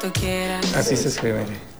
tú quieras. Así se escribe.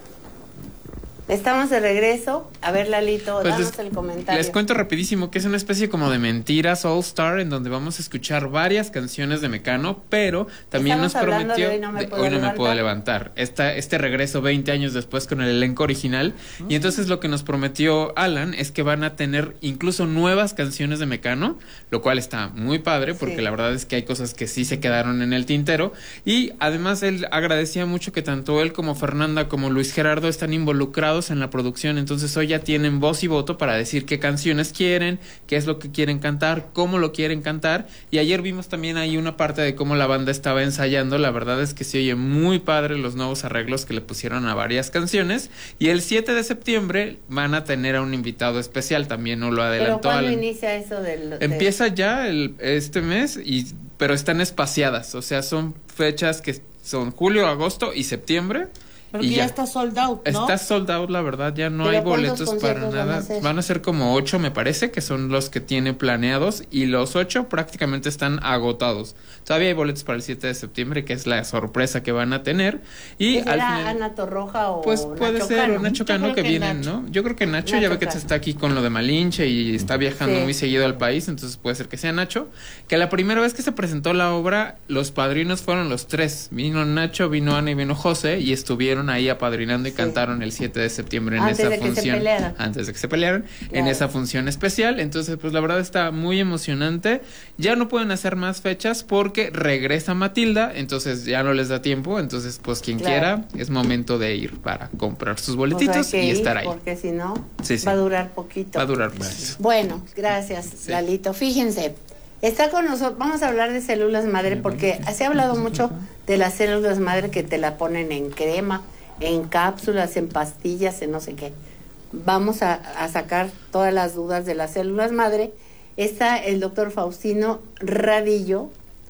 Estamos de regreso. A ver, Lalito, Pues danos el comentario. Les cuento rapidísimo que es una especie como de mentiras All Star en donde vamos a escuchar varias canciones de Mecano, pero también Estamos nos prometió Hoy no me puedo levantar. Este regreso 20 años después con el elenco original. Y entonces lo que nos prometió Alan es que van a tener incluso nuevas canciones de Mecano, lo cual está muy padre porque la verdad es que hay cosas que sí se quedaron en el tintero. Y además él agradecía mucho que tanto él como Fernanda como Luis Gerardo están involucrados en la producción, entonces hoy ya tienen voz y voto para decir qué canciones quieren, qué es lo que quieren cantar, cómo lo quieren cantar. Y ayer vimos también ahí una parte de cómo la banda estaba ensayando. La verdad es que se oye muy padre los nuevos arreglos que le pusieron a varias canciones. Y el 7 de septiembre van a tener a un invitado especial, también no lo adelantó. ¿Pero cuándo inicia eso Empieza ya este mes, pero están espaciadas, o sea, son fechas que son julio, agosto y septiembre. Porque ya está sold out, ¿no? Está sold out, la verdad, ya no hay boletos para nada. Van a ser como 8, me parece, que son los que tiene planeados, y los 8 prácticamente están agotados. Todavía hay boletos para el 7 de septiembre, que es la sorpresa que van a tener. Y al final, Ana Torroja o pues puede Nacho ser Cano. o Nacho Cano que vienen, ¿no? Yo creo que Nacho ya ve que está aquí con lo de Malinche y está viajando muy seguido al país, entonces puede ser que sea Nacho. Que la primera vez que se presentó la obra, los padrinos fueron los 3. Vino Nacho, vino Ana y vino José, y estuvieron ahí apadrinando y cantaron el 7 de septiembre en esa función. Antes de que se pelearan. En esa función especial. Entonces, pues la verdad está muy emocionante. Ya no pueden hacer más fechas porque regresa Matilda, entonces ya no les da tiempo. Entonces, pues quien quiera, es momento de ir para comprar sus boletitos y estar ahí. Porque si no, va a durar poquito. Va a durar más. Bueno, gracias, Lalito. Fíjense, está con nosotros, vamos a hablar de células madre porque se ha hablado mucho de las células madre que te la ponen en crema, en cápsulas, en pastillas, en no sé qué. Vamos a sacar todas las dudas de las células madre. Está el doctor Faustino Radillo,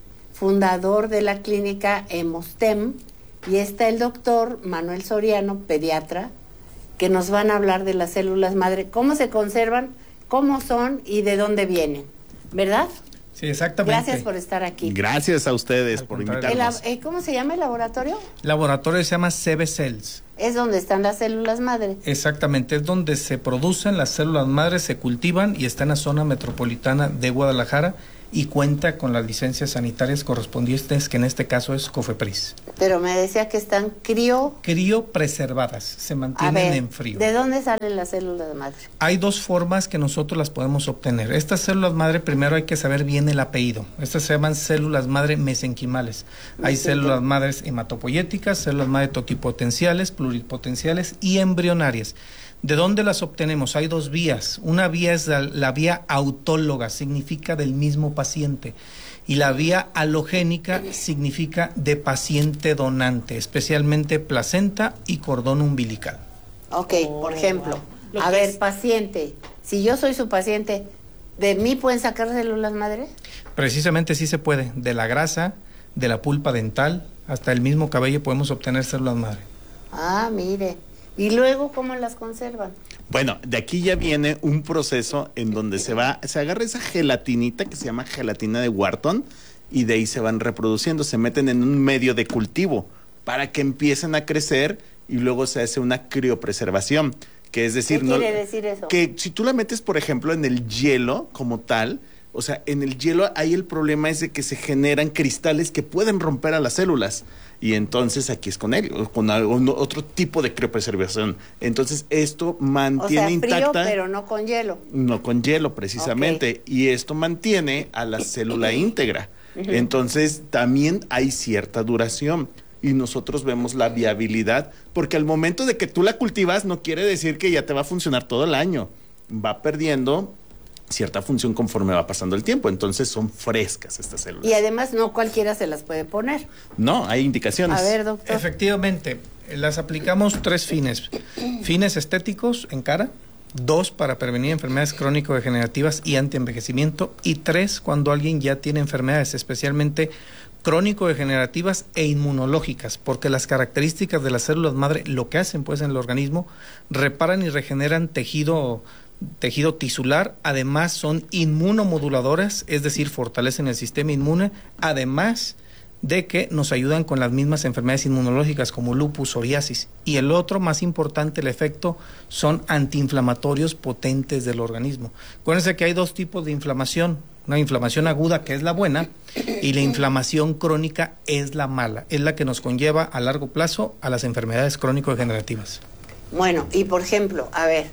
fundador de la clínica Hemostem, y está el doctor Manuel Soriano, pediatra, que nos van a hablar de las células madre, cómo se conservan, cómo son y de dónde vienen, ¿verdad? Sí, exactamente. Gracias por estar aquí. Gracias a ustedes por invitarnos. ¿Cómo se llama el laboratorio? El laboratorio se llama CB Cells. Es donde están las células madre. Exactamente, es donde se producen las células madres, se cultivan y está en la zona metropolitana de Guadalajara y cuenta con las licencias sanitarias correspondientes, que en este caso es COFEPRIS. Pero me decía que están criopreservadas, se mantienen en frío. ¿De dónde salen las células madre? Hay dos formas que nosotros las podemos obtener. Estas células madre, primero hay que saber bien el apellido. Estas se llaman células madre mesenquimales. Hay células madres hematopoyéticas, células madre totipotenciales, pluripotenciales y embrionarias. ¿De dónde las obtenemos? Hay dos vías. Una vía es la vía autóloga, significa del mismo paciente. Y la vía halogénica significa de paciente donante, especialmente placenta y cordón umbilical. Ok, por ejemplo, paciente, si yo soy su paciente, ¿de mí pueden sacar células madre? Precisamente sí se puede. De la grasa, de la pulpa dental, hasta el mismo cabello podemos obtener células madre. Ah, mire. ¿Y luego cómo las conservan? Bueno, de aquí ya viene un proceso en donde se agarra esa gelatinita que se llama gelatina de Wharton y de ahí se van reproduciendo, se meten en un medio de cultivo para que empiecen a crecer y luego se hace una criopreservación, que es decir, ¿qué quiere decir eso? Que si tú la metes, por ejemplo, en el hielo como tal, o sea, en el hielo ahí el problema es de que se generan cristales que pueden romper a las células. Y entonces aquí es con algún otro tipo de criopreservación. Entonces esto mantiene intacta. Frío, pero no con hielo. No con hielo, precisamente. Okay. Y esto mantiene a la célula íntegra. Entonces también hay cierta duración. Y nosotros vemos la viabilidad, porque al momento de que tú la cultivas no quiere decir que ya te va a funcionar todo el año. Va perdiendo cierta función conforme va pasando el tiempo, entonces son frescas estas células. Y además no cualquiera se las puede poner. No, hay indicaciones. A ver, doctor. Efectivamente, las aplicamos 3 fines. Fines estéticos en cara, 2 para prevenir enfermedades crónico-degenerativas y antienvejecimiento, y 3 cuando alguien ya tiene enfermedades, especialmente crónico-degenerativas e inmunológicas, porque las características de las células madre, lo que hacen pues en el organismo, reparan y regeneran tejido tisular, además son inmunomoduladoras, es decir, fortalecen el sistema inmune, además de que nos ayudan con las mismas enfermedades inmunológicas como lupus, psoriasis. Y el otro, más importante, el efecto, son antiinflamatorios potentes del organismo. Acuérdense que hay dos tipos de inflamación. Una inflamación aguda, que es la buena, y la inflamación crónica es la mala. Es la que nos conlleva a largo plazo a las enfermedades crónico-degenerativas. Bueno, y por ejemplo, a ver,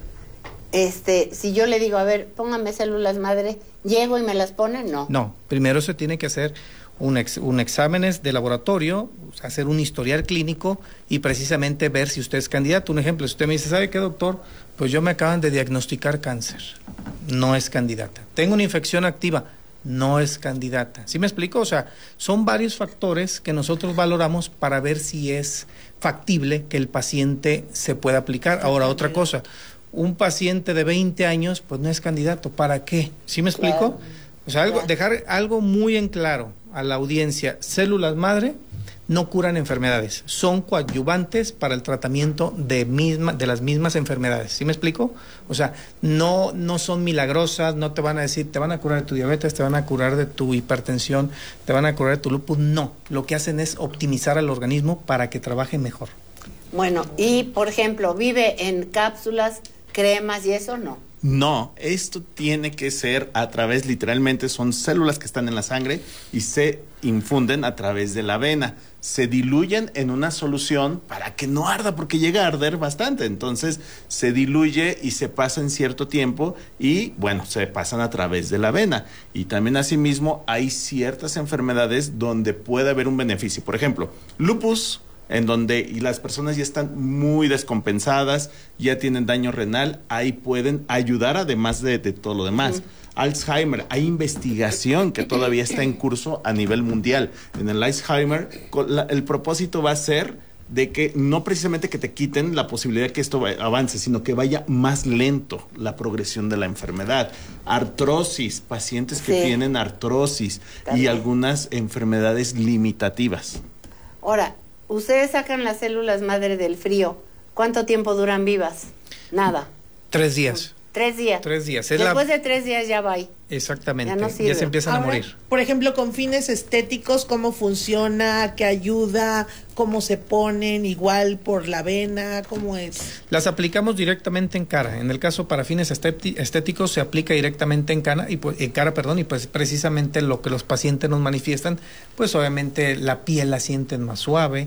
si yo le digo, a ver, póngame células madre, ¿llego y me las pone? No. No, primero se tiene que hacer un exámenes de laboratorio, hacer un historial clínico y precisamente ver si usted es candidato. Un ejemplo, si usted me dice, ¿sabe qué, doctor? Pues yo me acaban de diagnosticar cáncer. No es candidata. Tengo una infección activa. No es candidata. ¿Sí me explico? O sea, son varios factores que nosotros valoramos para ver si es factible que el paciente se pueda aplicar. Ahora, otra cosa, un paciente de 20 años, pues no es candidato. ¿Para qué? ¿Sí me explico? O sea, dejar algo muy en claro a la audiencia. Células madre no curan enfermedades, son coadyuvantes para el tratamiento de las mismas enfermedades. ¿Sí me explico? O sea, no son milagrosas, no te van a decir, te van a curar de tu diabetes, te van a curar de tu hipertensión, te van a curar de tu lupus. No, lo que hacen es optimizar al organismo para que trabaje mejor. Bueno, y por ejemplo, ¿vive en cápsulas, cremas y eso? No. No, esto tiene que ser a través, literalmente, son células que están en la sangre y se infunden a través de la vena. Se diluyen en una solución para que no arda, porque llega a arder bastante. Entonces, se diluye y se pasa en cierto tiempo y, bueno, se pasan a través de la vena. Y también, asimismo, hay ciertas enfermedades donde puede haber un beneficio. Por ejemplo, lupus, en donde las personas ya están muy descompensadas, ya tienen daño renal, ahí pueden ayudar además de todo lo demás. Alzheimer, hay investigación que todavía está en curso a nivel mundial. En el Alzheimer, el propósito va a ser de que no precisamente que te quiten la posibilidad de que esto avance, sino que vaya más lento la progresión de la enfermedad. Artrosis, pacientes que tienen artrosis y algunas enfermedades limitativas. Ahora, ustedes sacan las células madre del frío. ¿Cuánto tiempo duran vivas? Nada. 3 días. 3 días. 3 días. Después de 3 días ya va. Exactamente. Ya, no ya se empiezan a morir. Por ejemplo, con fines estéticos, ¿cómo funciona? ¿Qué ayuda? ¿Cómo se ponen? Igual por la vena, ¿cómo es? Las aplicamos directamente en cara. En el caso para fines estéticos se aplica directamente en cara y pues precisamente lo que los pacientes nos manifiestan, pues obviamente la piel la sienten más suave,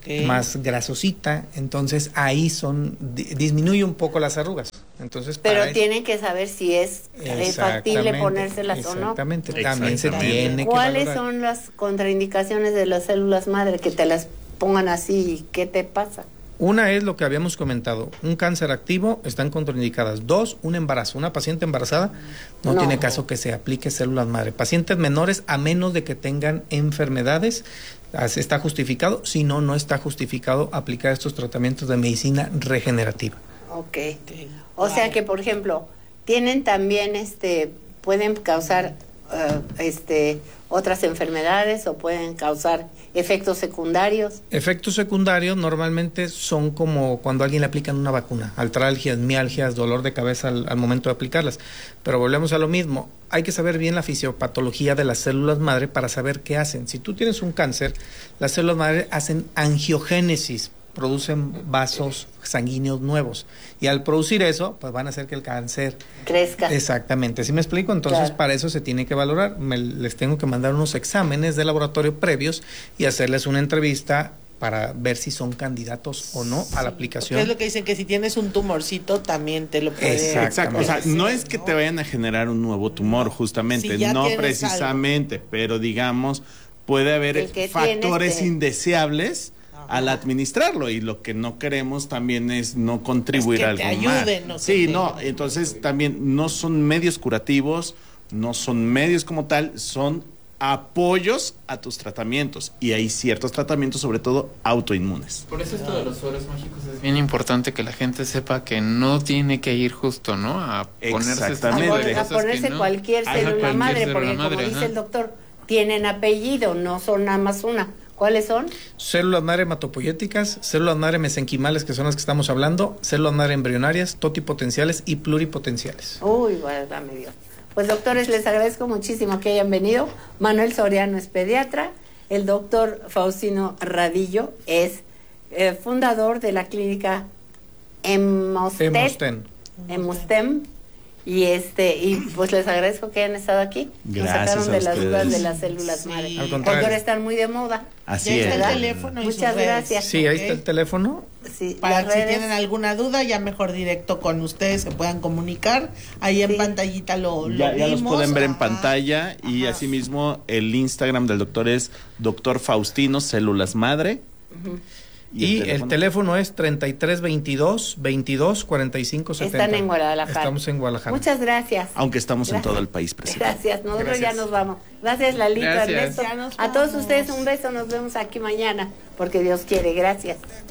más grasosita, entonces ahí disminuye un poco las arrugas. Entonces, pero tienen que saber si es factible ponérselas o no. Exactamente, también se tiene que ¿Cuáles valorar. son las contraindicaciones de las células madre que te las pongan así? ¿Qué te pasa? Una es lo que habíamos comentado, un cáncer activo, están contraindicadas. 2, un embarazo. Una paciente embarazada no tiene caso que se aplique células madre. Pacientes menores, a menos de que tengan enfermedades, está justificado. Si no, no está justificado aplicar estos tratamientos de medicina regenerativa. Ok. O sea que, por ejemplo, tienen también, pueden causar otras enfermedades o pueden causar efectos secundarios. Efectos secundarios normalmente son como cuando a alguien le aplican una vacuna, artralgias, mialgias, dolor de cabeza al momento de aplicarlas. Pero volvemos a lo mismo, hay que saber bien la fisiopatología de las células madre para saber qué hacen. Si tú tienes un cáncer, las células madre hacen angiogénesis, producen vasos sanguíneos nuevos y al producir eso pues van a hacer que el cáncer crezca. Exactamente, ¿sí me explico? Entonces para eso se tiene que valorar. Les tengo que mandar unos exámenes de laboratorio previos y hacerles una entrevista para ver si son candidatos o no a la aplicación. Es lo que dicen, que si tienes un tumorcito también te lo puede... Exacto. O sea, no es que te vayan a generar un nuevo tumor, justamente, si no precisamente, algo. Pero digamos, puede haber factores indeseables al administrarlo, y lo que no queremos también es no contribuir a algo más. Entonces también no son medios curativos, no son medios como tal, son apoyos a tus tratamientos, y hay ciertos tratamientos, sobre todo autoinmunes. Por eso esto de los sueros mágicos es bien importante que la gente sepa que no tiene que ir justo, ¿no? A ponerse cualquier célula madre, porque como dice el doctor, tienen apellido, no son nada más una. ¿Cuáles son? Células madre hematopoyéticas, células madre mesenquimales, que son las que estamos hablando, células madre embrionarias, totipotenciales y pluripotenciales. Uy, válgame Dios. Pues doctores, les agradezco muchísimo que hayan venido. Manuel Soriano es pediatra el doctor Faustino Radillo es fundador de la clínica Hemostem. Y pues les agradezco que hayan estado aquí. Gracias. Nos sacaron de las ustedes. dudas de las células Sí. madre. Al contrario. Porque ahora están muy de moda. Así Ya es. está el teléfono y sus Muchas redes. gracias. Sí, ahí ¿ok? está el teléfono. Sí, Para las si redes. tienen alguna duda, ya mejor directo con ustedes se puedan comunicar. Ahí en Sí. pantallita lo Ya los vimos. pueden ver en Ajá. pantalla y Ajá. asimismo el Instagram del doctor es Dr. Faustino Células Madre. Y el teléfono es 3322 22 45 70. Están en Guadalajara. Estamos en Guadalajara. Muchas gracias. Aunque estamos en Gracias. todo el país presente. Gracias, nosotros Gracias. ya nos vamos. Gracias, Lalito, Gracias. Ernesto. Ya nos A todos vamos. ustedes un beso, nos vemos aquí mañana, porque Dios quiere. Gracias.